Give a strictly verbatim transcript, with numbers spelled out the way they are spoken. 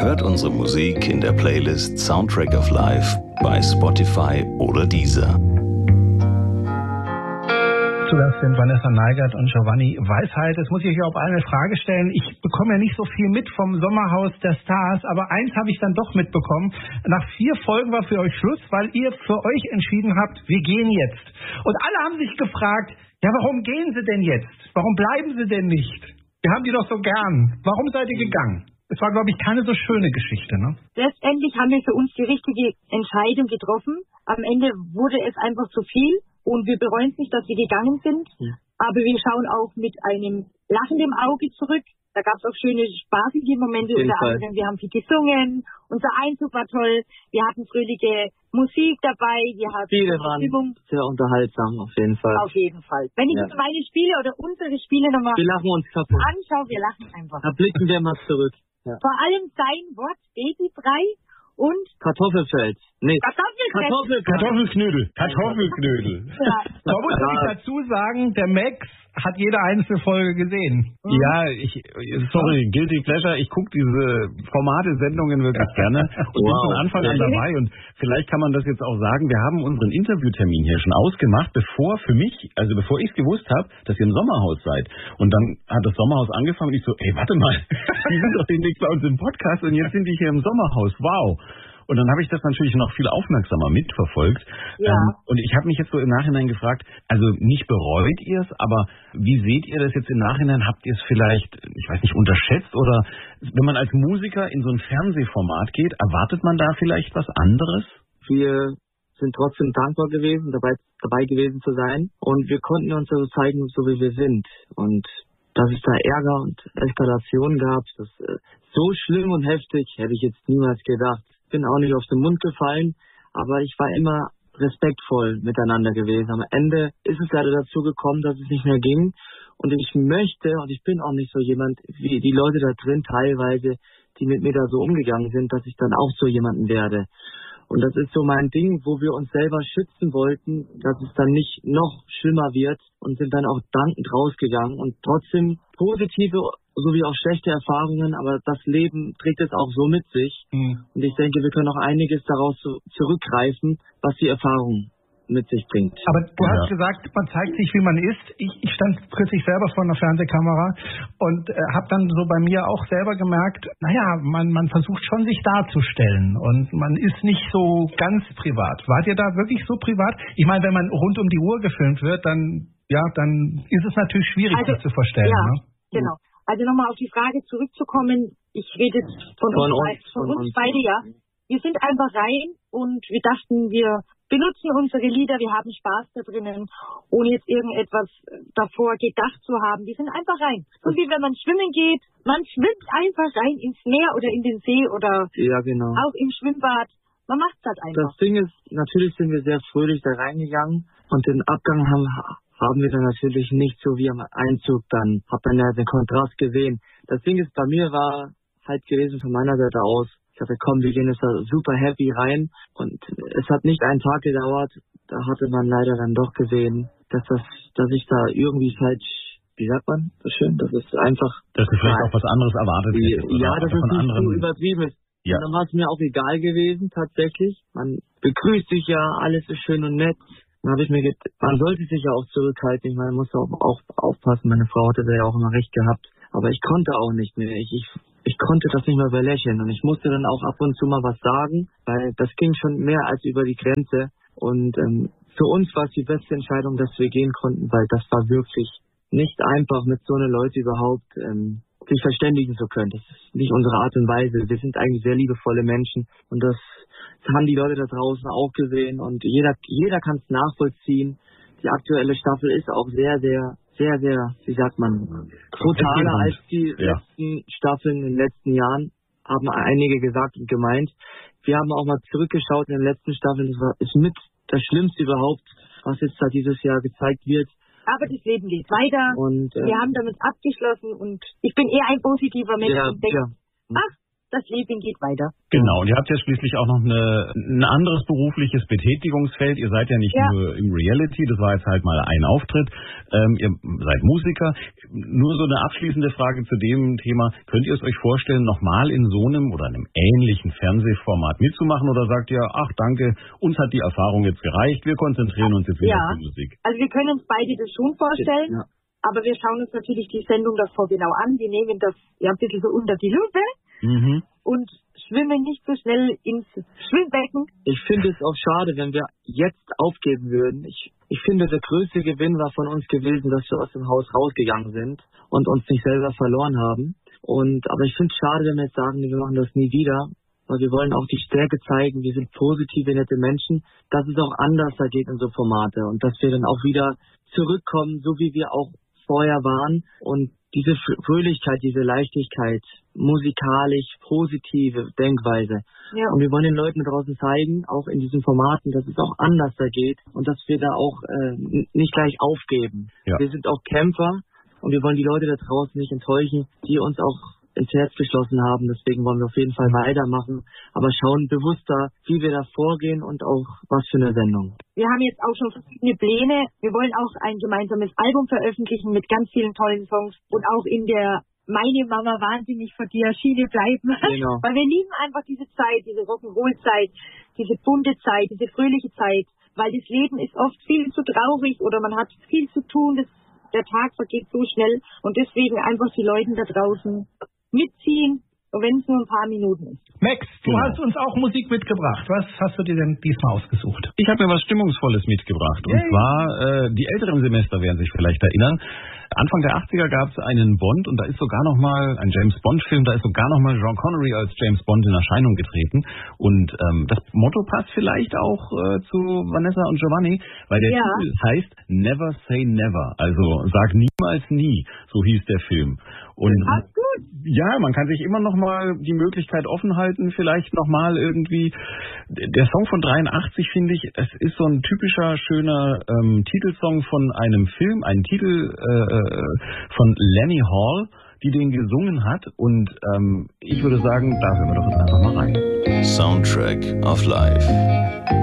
Hört unsere Musik in der Playlist Soundtrack of Life bei Spotify oder Deezer. Das sind Vanessa Neigert und Giovanni Weisheit. Jetzt muss ich euch auch eine Frage stellen. Ich bekomme ja nicht so viel mit vom Sommerhaus der Stars, aber eins habe ich dann doch mitbekommen. Nach vier Folgen war für euch Schluss, weil ihr für euch entschieden habt, wir gehen jetzt. Und alle haben sich gefragt, ja, warum gehen sie denn jetzt? Warum bleiben sie denn nicht? Wir haben die doch so gern. Warum seid ihr gegangen? Es war, glaube ich, keine so schöne Geschichte, ne? Letztendlich haben wir für uns die richtige Entscheidung getroffen. Am Ende wurde es einfach zu viel. Und wir bereuen es nicht, dass wir gegangen sind. Ja. Aber wir schauen auch mit einem lachenden Auge zurück. Da gab es auch schöne, spaßige Momente. Unter anderem, wir haben viel gesungen. Unser Einzug war toll. Wir hatten fröhliche Musik dabei. Wir hatten Spiele waren Stimmung. Sehr unterhaltsam, auf jeden Fall. Auf jeden Fall. Wenn ich ja. meine Spiele oder unsere Spiele nochmal anschaue, wir lachen einfach. Da blicken wir mal zurück. Ja. Vor allem sein Wort, babyfrei. Und? Kartoffelfeld. Nee. Kartoffelfeld. Kartoffelknödel. Kartoffelknödel. Ja. Man muss nämlich dazu sagen, der Max hat jede einzelne Folge gesehen. Ja, ich, sorry, Guilty Pleasure, ich gucke diese Formate, Sendungen wirklich gerne und wow. bin von Anfang an dabei und vielleicht kann man das jetzt auch sagen, wir haben unseren Interviewtermin hier schon ausgemacht, bevor für mich, also bevor ich es gewusst habe, dass ihr im Sommerhaus seid. Und dann hat das Sommerhaus angefangen und ich so, ey, warte mal, die sind doch demnächst bei uns im Podcast und jetzt sind die hier im Sommerhaus, wow. Und dann habe ich das natürlich noch viel aufmerksamer mitverfolgt. Ja. Ähm, und ich habe mich jetzt so im Nachhinein gefragt, also nicht bereut ihr es, aber wie seht ihr das jetzt im Nachhinein? Habt ihr es vielleicht, ich weiß nicht, unterschätzt? Oder wenn man als Musiker in so ein Fernsehformat geht, erwartet man da vielleicht was anderes? Wir sind trotzdem dankbar gewesen, dabei, dabei gewesen zu sein. Und wir konnten uns so zeigen, so wie wir sind. Und dass es da Ärger und Eskalation gab, das äh, so schlimm und heftig, hätte ich jetzt niemals gedacht. Bin auch nicht auf den Mund gefallen, aber ich war immer respektvoll miteinander gewesen. Am Ende ist es leider dazu gekommen, dass es nicht mehr ging. Und ich möchte, und ich bin auch nicht so jemand, wie die Leute da drin teilweise, die mit mir da so umgegangen sind, dass ich dann auch so jemanden werde. Und das ist so mein Ding, wo wir uns selber schützen wollten, dass es dann nicht noch schlimmer wird und sind dann auch dankend rausgegangen. Und trotzdem positive sowie auch schlechte Erfahrungen, aber das Leben trägt es auch so mit sich. Mhm. Und ich denke, wir können auch einiges daraus so zurückgreifen, was die Erfahrung mit sich bringt. Aber du ja. hast gesagt, man zeigt sich, wie man ist. Ich, ich stand kürzlich selber vor einer Fernsehkamera und äh, habe dann so bei mir auch selber gemerkt, naja, man, man versucht schon, sich darzustellen und man ist nicht so ganz privat. Wart ihr da wirklich so privat? Ich meine, wenn man rund um die Uhr gefilmt wird, dann, ja, dann ist es natürlich schwierig, also, sich zu verstellen. Ja, ne? Genau. Also nochmal auf die Frage zurückzukommen, ich rede jetzt von, von, uns, uns, von von uns uns beide, ja. Wir sind einfach rein und wir dachten, wir benutzen unsere Lieder, wir haben Spaß da drinnen, ohne jetzt irgendetwas davor gedacht zu haben. Wir sind einfach rein. So wie wenn man schwimmen geht, man schwimmt einfach rein ins Meer oder in den See oder ja, genau. auch im Schwimmbad. Man macht das einfach. Das Ding ist, natürlich sind wir sehr fröhlich da reingegangen und den Abgang haben, haben wir dann natürlich nicht so wie am Einzug, dann hat man ja den Kontrast gesehen. Das Ding ist, bei mir war halt gewesen von meiner Seite aus, ich dachte, komm, wir gehen jetzt da super happy rein und es hat nicht einen Tag gedauert, da hatte man leider dann doch gesehen, dass das, dass ich da irgendwie falsch, wie sagt man, so schön, das ist einfach... Dass du vielleicht auch was anderes erwartet hättest. Ja, dass es nicht so übertrieben ist. Ja. Und dann war es mir auch egal gewesen, tatsächlich. Man begrüßt sich ja, alles ist schön und nett. Dann habe ich mir gedacht, man sollte sich ja auch zurückhalten. Ich meine, man muss auch, auch aufpassen. Meine Frau hatte da ja auch immer recht gehabt. Aber ich konnte auch nicht mehr. Ich, ich, ich konnte das nicht mehr belächeln. Und ich musste dann auch ab und zu mal was sagen, weil das ging schon mehr als über die Grenze. Und ähm, für uns war es die beste Entscheidung, dass wir gehen konnten, weil das war wirklich nicht einfach, mit so einer Leute überhaupt ähm, sich verständigen zu können. Das ist nicht unsere Art und Weise. Wir sind eigentlich sehr liebevolle Menschen. Und das haben die Leute da draußen auch gesehen. Und jeder, jeder kann es nachvollziehen. Die aktuelle Staffel ist auch sehr, sehr, sehr, sehr, wie sagt man, brutaler als die ja. letzten Staffeln in den letzten Jahren, haben einige gesagt und gemeint. Wir haben auch mal zurückgeschaut in den letzten Staffeln. Das war, ist mit das Schlimmste überhaupt, was jetzt da dieses Jahr gezeigt wird. Aber das Leben geht weiter. Und, äh, wir haben damit abgeschlossen und ich bin eher ein positiver Mensch ja, und denke, ja. ach, das Leben geht weiter. Genau, und ihr habt ja schließlich auch noch eine, ein anderes berufliches Betätigungsfeld. Ihr seid ja nicht ja. nur im Reality, das war jetzt halt mal ein Auftritt. Ähm, ihr seid Musiker. Nur so eine abschließende Frage zu dem Thema. Könnt ihr es euch vorstellen, nochmal in so einem oder einem ähnlichen Fernsehformat mitzumachen? Oder sagt ihr, ach danke, uns hat die Erfahrung jetzt gereicht, wir konzentrieren uns jetzt wieder ja. auf die Musik? Also wir können uns beide das schon vorstellen. Ja. Aber wir schauen uns natürlich die Sendung davor genau an. Wir nehmen das ja ein bisschen so unter die Lupe mhm. und schwimmen nicht so schnell ins Schwimmbecken. Ich finde es auch schade, wenn wir jetzt aufgeben würden. Ich, ich finde, der größte Gewinn war von uns gewesen, dass wir aus dem Haus rausgegangen sind und uns nicht selber verloren haben. Und aber ich finde es schade, wenn wir jetzt sagen, wir machen das nie wieder. Weil wir wollen auch die Stärke zeigen, wir sind positive, nette Menschen, dass es auch anders da geht in so Formate und dass wir dann auch wieder zurückkommen, so wie wir auch vorher waren und diese Fröhlichkeit, diese Leichtigkeit, musikalisch positive Denkweise. Ja. Und wir wollen den Leuten draußen zeigen, auch in diesen Formaten, dass es auch anders da geht und dass wir da auch äh, nicht gleich aufgeben. Ja. Wir sind auch Kämpfer und wir wollen die Leute da draußen nicht enttäuschen, die uns auch ins Herz geschlossen haben. Deswegen wollen wir auf jeden Fall weitermachen, aber schauen bewusster, wie wir da vorgehen und auch was für eine Sendung. Wir haben jetzt auch schon verschiedene Pläne. Wir wollen auch ein gemeinsames Album veröffentlichen mit ganz vielen tollen Songs und auch in der Meine Mama wahnsinnig vor dir Schiene bleiben. Genau. Weil wir lieben einfach diese Zeit, diese Rock'n'Roll-Zeit, diese bunte Zeit, diese fröhliche Zeit, weil das Leben ist oft viel zu traurig oder man hat viel zu tun, das, der Tag vergeht so schnell und deswegen einfach die Leute da draußen mitziehen, wenn es nur ein paar Minuten ist. Max, du genau. hast uns auch Musik mitgebracht. Was hast du dir denn diesmal ausgesucht? Ich habe mir was Stimmungsvolles mitgebracht. Yay. Und zwar, äh, die älteren Semester werden sich vielleicht erinnern. Anfang der achtziger gab es einen Bond und da ist sogar nochmal ein James-Bond-Film, da ist sogar nochmal Sean Connery als James Bond in Erscheinung getreten. Und ähm, das Motto passt vielleicht auch äh, zu Vanessa und Giovanni, weil der ja. Titel heißt Never Say Never, also sag niemals nie, so hieß der Film. Und passt gut. Ja, man kann sich immer noch mal die Möglichkeit offen halten, vielleicht noch mal irgendwie. Der Song von dreiundachtzig, finde ich, es ist so ein typischer, schöner ähm, Titelsong von einem Film, ein Titel äh, von Lenny Hall, die den gesungen hat. Und ähm, ich würde sagen, da hören wir doch jetzt einfach mal rein. Soundtrack of Life.